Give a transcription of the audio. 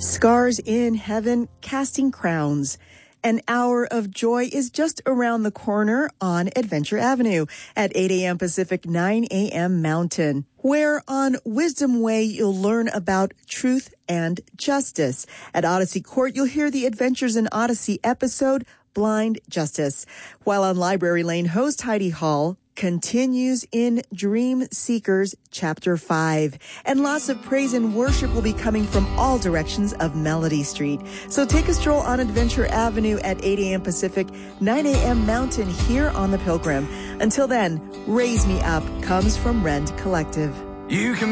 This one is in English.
Scars in Heaven, Casting Crowns. An hour of joy is just around the corner on Adventure Avenue at 8 a.m. Pacific, 9 a.m. Mountain, where on Wisdom Way you'll learn about truth and justice. At Odyssey Court, you'll hear the Adventures in Odyssey episode, Blind Justice. While on Library Lane, host Heidi Hall continues in Dream Seekers Chapter 5. And lots of praise and worship will be coming from all directions of Melody Street. So take a stroll on Adventure Avenue at 8 a.m. Pacific, 9 a.m. Mountain here on The Pilgrim. Until then, Raise Me Up comes from Rend Collective. You can